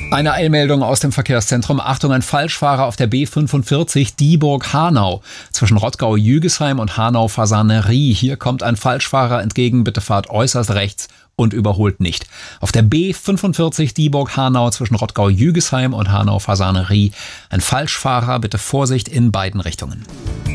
Eine Eilmeldung aus dem Verkehrszentrum. Achtung, ein Falschfahrer auf der B45 Dieburg-Hanau. Zwischen Rottgau-Jügesheim und Hanau-Fasanerie. Hier kommt ein Falschfahrer entgegen. Bitte fahrt äußerst rechts und überholt nicht. Auf der B45 Dieburg-Hanau zwischen Rottgau-Jügesheim und Hanau-Fasanerie. Ein Falschfahrer, bitte Vorsicht in beiden Richtungen.